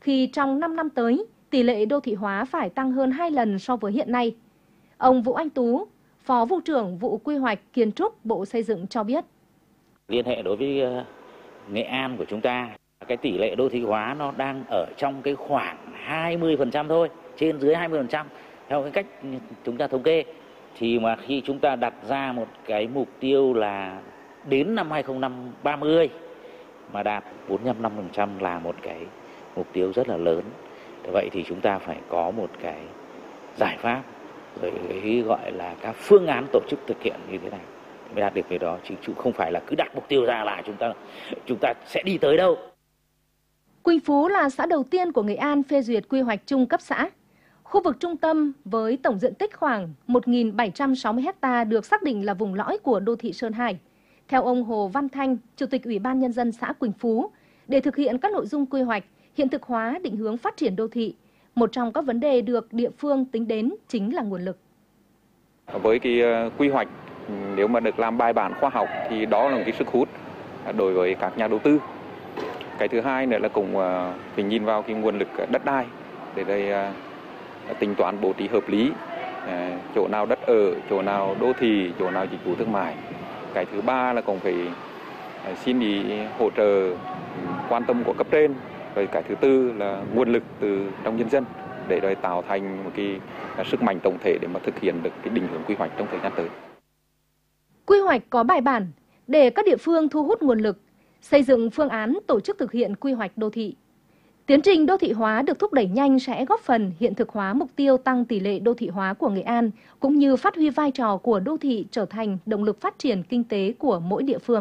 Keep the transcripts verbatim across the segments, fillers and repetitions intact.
khi trong năm năm tới, tỷ lệ đô thị hóa phải tăng hơn hai lần so với hiện nay. Ông Vũ Anh Tú, Phó Vụ trưởng Vụ Quy hoạch Kiến trúc Bộ Xây dựng cho biết. Liên hệ đối với Nghệ An của chúng ta, cái tỷ lệ đô thị hóa nó đang ở trong cái khoảng hai mươi phần trăm thôi, trên dưới hai mươi phần trăm theo cái cách chúng ta thống kê. Thì mà khi chúng ta đặt ra một cái mục tiêu là đến năm hai không ba mươi mà đạt bốn mươi lăm năm phần trăm là một cái mục tiêu rất là lớn. Vậy thì chúng ta phải có một cái giải pháp, rồi cái gọi là các phương án tổ chức thực hiện như thế nào mới đạt được về đó, chứ không phải là cứ đặt mục tiêu ra là chúng ta chúng ta sẽ đi tới đâu. Quỳnh Phú là xã đầu tiên của Nghệ An phê duyệt quy hoạch chung cấp xã. Khu vực trung tâm với tổng diện tích khoảng một nghìn bảy trăm sáu mươi ha được xác định là vùng lõi của đô thị Sơn Hải. Theo ông Hồ Văn Thanh, Chủ tịch Ủy ban Nhân dân xã Quỳnh Phú, để thực hiện các nội dung quy hoạch, hiện thực hóa định hướng phát triển đô thị, một trong các vấn đề được địa phương tính đến chính là nguồn lực. Với cái quy hoạch, nếu mà được làm bài bản khoa học thì đó là một cái sức hút đối với các nhà đầu tư. Cái thứ hai nữa là cũng phải nhìn vào cái nguồn lực đất đai để đây tính toán bố trí hợp lý, chỗ nào đất ở, chỗ nào đô thị, chỗ nào dịch vụ thương mại. Cái thứ ba là cũng phải xin ý hỗ trợ quan tâm của cấp trên. Rồi cái thứ tư là nguồn lực từ trong nhân dân để rồi tạo thành một cái sức mạnh tổng thể để mà thực hiện được cái định hướng quy hoạch trong thời gian tới. Quy hoạch có bài bản để các địa phương thu hút nguồn lực, xây dựng phương án tổ chức thực hiện quy hoạch đô thị. Tiến trình đô thị hóa được thúc đẩy nhanh sẽ góp phần hiện thực hóa mục tiêu tăng tỷ lệ đô thị hóa của Nghệ An, cũng như phát huy vai trò của đô thị trở thành động lực phát triển kinh tế của mỗi địa phương.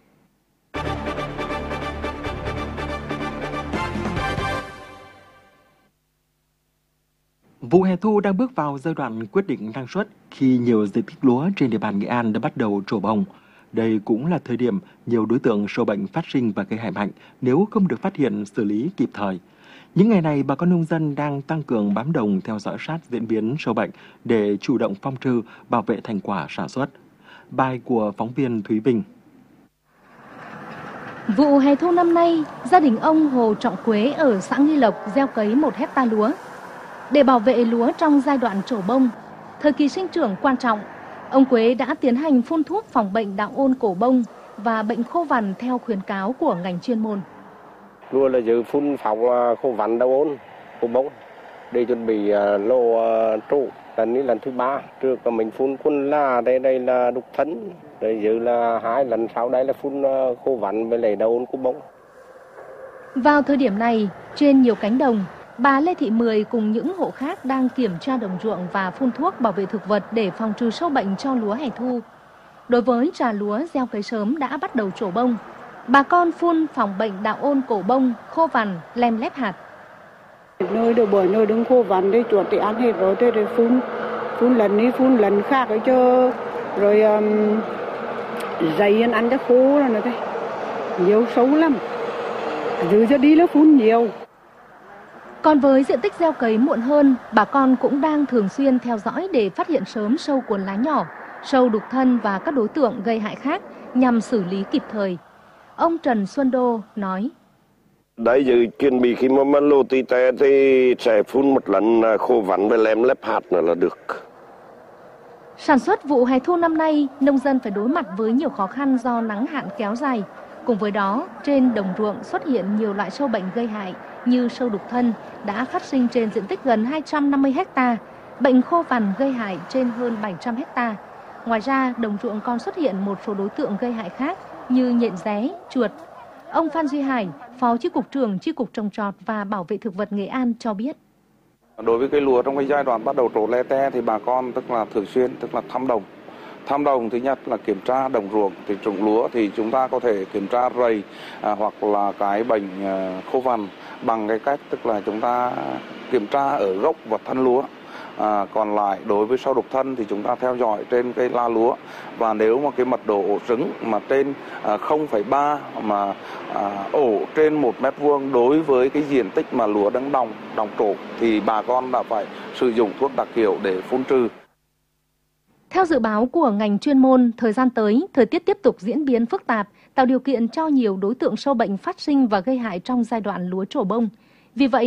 Vụ hè thu đang bước vào giai đoạn quyết định năng suất khi nhiều diện tích lúa trên địa bàn Nghệ An đã bắt đầu trổ bông. Đây cũng là thời điểm nhiều đối tượng sâu bệnh phát sinh và gây hại mạnh nếu không được phát hiện xử lý kịp thời. Những ngày này, bà con nông dân đang tăng cường bám đồng theo dõi sát diễn biến sâu bệnh để chủ động phòng trừ, bảo vệ thành quả sản xuất. Bài của phóng viên Thúy Vinh. Vụ hè thu năm nay, gia đình ông Hồ Trọng Quế ở xã Nghi Lộc gieo cấy một hecta lúa. Để bảo vệ lúa trong giai đoạn trổ bông, thời kỳ sinh trưởng quan trọng, ông Quế đã tiến hành phun thuốc phòng bệnh đạo ôn cổ bông và bệnh khô vằn theo khuyến cáo của ngành chuyên môn. Lúa là dự phun phòng khô vằn đạo ôn cổ bông để chuẩn bị lô trụ lầnนี้lần thứ ba. Trước mình phun quân la, đây đây là đục thấn, rồi dự là hai lần sau đây là phun khô vằn với lại đạo ôn cổ bông. Vào thời điểm này, trên nhiều cánh đồng, bà Lê Thị Mười cùng những hộ khác đang kiểm tra đồng ruộng và phun thuốc bảo vệ thực vật để phòng trừ sâu bệnh cho lúa hè thu. Đối với trà lúa gieo cấy sớm đã bắt đầu trổ bông, bà con phun phòng bệnh đạo ôn cổ bông, khô vằn, lem lép hạt. Nơi được bởi nơi đứng khô vằn đây chuột thì ăn hết rồi, thế rồi phun phun lần đi phun lần khác ấy chứ, rồi um, dày ăn cho khô rồi thế, nhiều xấu lắm, giữ cho đi nó phun nhiều. Còn với diện tích gieo cấy muộn hơn, bà con cũng đang thường xuyên theo dõi để phát hiện sớm sâu cuốn lá nhỏ, sâu đục thân và các đối tượng gây hại khác nhằm xử lý kịp thời. Ông Trần Xuân Đô nói. Đấy giờ chuẩn bị khi mà lô tí tè thì sẽ phun một lần khô vằn với lem lép hạt nữa là được. Sản xuất vụ hè thu năm nay, nông dân phải đối mặt với nhiều khó khăn do nắng hạn kéo dài. Cùng với đó, trên đồng ruộng xuất hiện nhiều loại sâu bệnh gây hại như sâu đục thân đã phát sinh trên diện tích gần hai trăm năm mươi ha, bệnh khô vằn gây hại trên hơn bảy trăm ha. Ngoài ra, đồng ruộng còn xuất hiện một số đối tượng gây hại khác như nhện ré, chuột. Ông Phan Duy Hải, Phó Chi cục trưởng Chi cục Trồng trọt và Bảo vệ thực vật Nghệ An cho biết. Đối với cây lúa trong cái giai đoạn bắt đầu trổ le te thì bà con tức là thường xuyên tức là thăm đồng. Thăm đồng thứ nhất là kiểm tra đồng ruộng, thì trồng lúa thì chúng ta có thể kiểm tra rầy à, hoặc là cái bệnh à, khô vằn bằng cái cách tức là chúng ta kiểm tra ở gốc và thân lúa. À, còn lại đối với sâu đục thân thì chúng ta theo dõi trên cây la lúa, và nếu mà cái mật độ ổ trứng mà trên à, không phẩy ba mà à, ổ trên một mét vuông đối với cái diện tích mà lúa đang đồng đồng trổ thì bà con đã phải sử dụng thuốc đặc hiệu để phun trừ. Theo dự báo của ngành chuyên môn, thời gian tới, thời tiết tiếp tục diễn biến phức tạp, tạo điều kiện cho nhiều đối tượng sâu bệnh phát sinh và gây hại trong giai đoạn lúa trổ bông. Vì vậy,